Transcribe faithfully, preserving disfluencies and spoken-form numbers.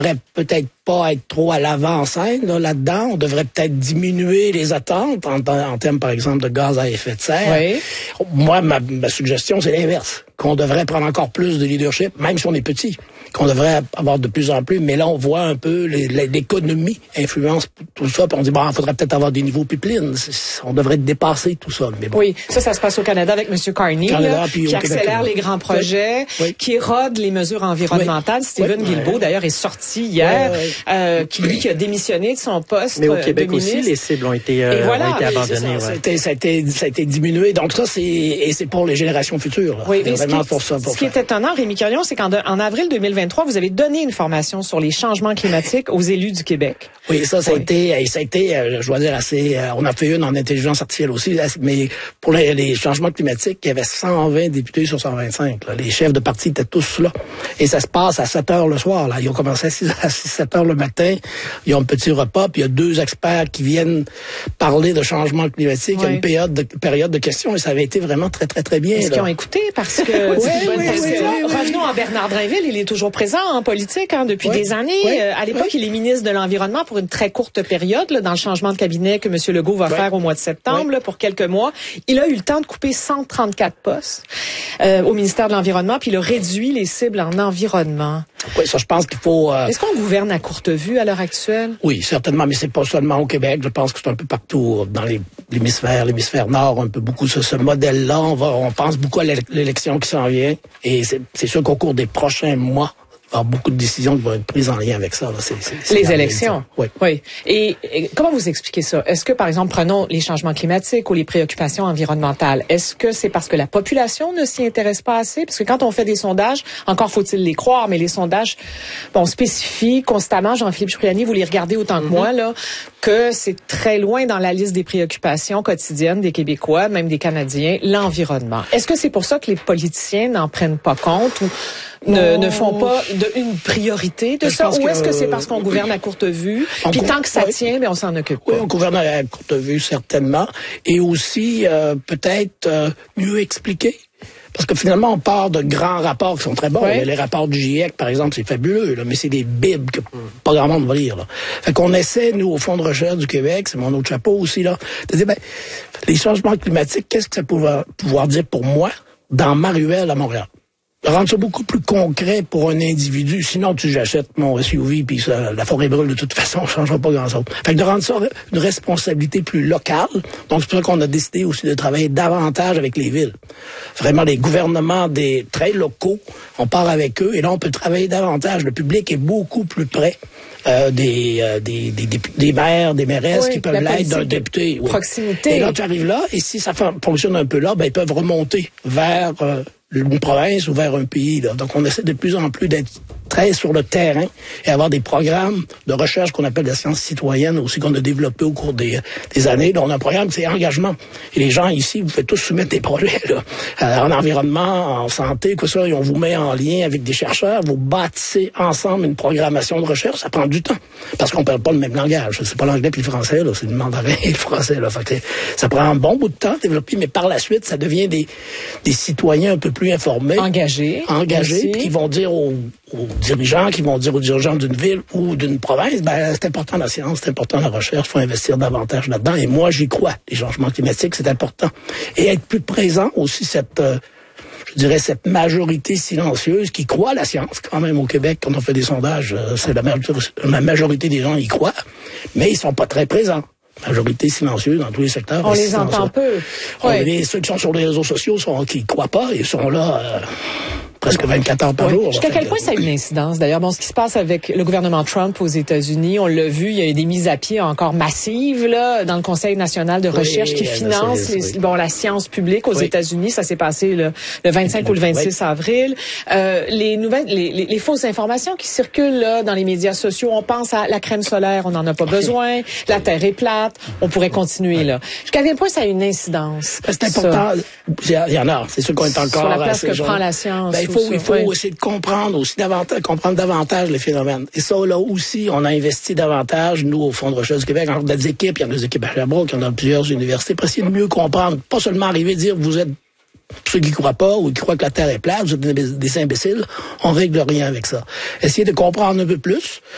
devrait peut-être pas être trop à l'avant-scène là, là-dedans. On devrait peut-être diminuer les attentes en, en termes, par exemple, de gaz à effet de serre. Oui. Moi, ma, ma suggestion, c'est l'inverse. Qu'on devrait prendre encore plus de leadership, même si on est petit. Qu'on devrait avoir de plus en plus. Mais là, on voit un peu les, les, l'économie influence tout ça. Puis on dit, bon, il faudrait peut-être avoir des niveaux pipelines. On devrait dépasser tout ça. Mais bon. Oui, ça, ça se passe au Canada avec M. Carney, Canada, là, puis qui accélère Québec, les grands projets, oui. Oui. qui érode les mesures environnementales. Oui. Stephen oui. Guilbeault, d'ailleurs, est sorti hier, oui, oui. Euh, qui lui qui a démissionné de son poste. Mais au Québec de ministre. aussi, les cibles ont été, euh, voilà, ont été oui, abandonnées. Ça, ouais. ça, a été, ça, a été, ça a été diminué. Donc ça, c'est et c'est pour les générations futures. Là. Oui, c'est mais ce, vraiment qui, pour ça, pour ce qui est étonnant, Rémi Quirion, c'est qu'en de, en avril deux mille vingt-trois, vous avez donné une formation sur les changements climatiques aux élus du Québec. Oui, ça, ça oui. a été, ça a été, je dois dire, assez, on a fait une en intelligence artificielle aussi, mais pour les, les changements climatiques, il y avait cent vingt députés sur cent vingt-cinq. Là. Les chefs de parti étaient tous là. Et ça se passe à sept heures le soir. Là. Ils ont commencé à six, sept heures le matin. Ils ont un petit repas, puis il y a deux experts qui viennent parler de changement climatique. Oui. Il y a une période de, période de questions et ça avait été vraiment très, très, très bien. Est-ce qu'ils ont écouté? Parce que, oui, oui, parce oui, que oui, revenons à Bernard Drinville, il est toujours présent en politique hein, depuis oui, des années. oui, euh, à l'époque, oui. il est ministre de l'Environnement pour une très courte période, là, dans le changement de cabinet que M. Legault va oui. faire au mois de septembre, oui. là, pour quelques mois. Il a eu le temps de couper cent trente-quatre postes euh, au ministère de l'Environnement, puis il a réduit les cibles en environnement. Oui, ça, je pense qu'il faut... Euh... Est-ce qu'on gouverne à courte vue à l'heure actuelle? Oui, certainement, mais c'est pas seulement au Québec. Je pense que c'est un peu partout dans les, l'hémisphère, l'hémisphère nord, un peu beaucoup ce, ce modèle-là. On va, on pense beaucoup à l'élection qui s'en vient, et c'est, c'est sûr qu'au cours des prochains mois, il y aura beaucoup de décisions qui vont être prises en lien avec ça. Là. C'est, c'est, c'est les élections. Oui. oui. Et, et comment vous expliquez ça? Est-ce que, par exemple, prenons les changements climatiques ou les préoccupations environnementales, est-ce que c'est parce que la population ne s'y intéresse pas assez? Parce que quand on fait des sondages, encore faut-il les croire, mais les sondages, bon, spécifient constamment, Jean-Philippe Cipriani, vous les regardez autant que mm-hmm. moi, là, que c'est très loin dans la liste des préoccupations quotidiennes des Québécois, même des Canadiens, l'environnement. Est-ce que c'est pour ça que les politiciens n'en prennent pas compte ou ne, ne font pas de, une priorité de ça? Ou est-ce que, que c'est parce qu'on gouverne à courte vue? Puis cou- tant que ça oui. tient, mais on s'en occupe pas. Oui, on gouverne à courte vue, certainement. Et aussi, euh, peut-être euh, mieux expliquer. Parce que finalement, on part de grands rapports qui sont très bons. Oui. Les rapports du GIEC, par exemple, c'est fabuleux, là, mais c'est des bibles que pas grand monde va lire. Là. Fait qu'on essaie, nous, au Fonds de recherche du Québec, c'est mon autre chapeau aussi, là, de dire, ben, les changements climatiques, qu'est-ce que ça peut pouvoir dire pour moi dans ma ruelle à Montréal? De rendre ça beaucoup plus concret pour un individu. Sinon, tu j'achète mon S U V puis ça, la forêt brûle de toute façon, on ne changera pas grand-chose. Fait que de rendre ça une responsabilité plus locale. Donc, c'est pour ça qu'on a décidé aussi de travailler davantage avec les villes. Vraiment, les gouvernements des très locaux, on part avec eux et là, on peut travailler davantage. Le public est beaucoup plus près euh, des, euh, des, des, des, des maires, des mairesses oui, qui peuvent l'être d'un député. Oui. Proximité. Et là, tu arrives là et si ça fonctionne un peu là, ben ils peuvent remonter vers... Euh, une province ou vers un pays. Là. Donc, on essaie de plus en plus d'être très sur le terrain et avoir des programmes de recherche qu'on appelle la science citoyenne aussi qu'on a développé au cours des, des années. Donc, on a un programme, c'est engagement. Et les gens ici, vous faites tous soumettre des projets là, en environnement, en santé, quoi ça, et on vous met en lien avec des chercheurs, vous bâtissez ensemble une programmation de recherche. Ça prend du temps parce qu'on parle pas le même langage. C'est pas l'anglais puis le français, là, c'est le mandarin et le français. Là. Fait que ça prend un bon bout de temps à développer, mais par la suite, ça devient des, des citoyens un peu plus informés, engagés, engagés, puis qui vont dire aux, aux dirigeants, qui vont dire aux dirigeants d'une ville ou d'une province, ben c'est important la science, c'est important la recherche, il faut investir davantage là-dedans. Et moi, j'y crois. Les changements climatiques, c'est important. Et être plus présent aussi, cette, euh, je dirais, cette majorité silencieuse qui croit à la science, quand même au Québec, quand on fait des sondages, euh, c'est la, la majorité des gens y croient, mais ils sont pas très présents. Majorité silencieuse dans tous les secteurs. On les entend peu. Ouais. Les, ceux qui sont sur les réseaux sociaux, sont, qui ne croient pas, ils sont là euh, presque vingt-quatre heures par oui. jour. Jusqu'à quel point ça a une incidence? D'ailleurs, bon, ce qui se passe avec le gouvernement Trump aux États-Unis, on l'a vu, il y a eu des mises à pied encore massives là dans le Conseil national de recherche oui, qui finance les, oui. bon, la science publique aux oui. États-Unis. Ça s'est passé le, le vingt-cinq oui. ou le vingt-six oui. avril. Euh, les nouvelles, les, les, les fausses informations qui circulent là dans les médias sociaux, on pense à la crème solaire, on n'en a pas besoin, la Terre est plate, on pourrait continuer là. Jusqu'à quel point ça a une incidence? C'est important. Il y en a. C'est sûr qu'on est encore sur la place que prend la science. Ben, il faut, il faut oui. essayer de comprendre aussi davantage, comprendre davantage les phénomènes. Et ça, là aussi, on a investi davantage, nous, au Fonds de recherche du Québec, en des équipes, il y en a des équipes à Sherbrooke, il y en a plusieurs universités, pour essayer de mieux comprendre. Pas seulement arriver à dire, vous êtes ceux qui ne croient pas ou qui croient que la Terre est plate, vous êtes des imbéciles, on règle rien avec ça. Essayer de comprendre un peu plus.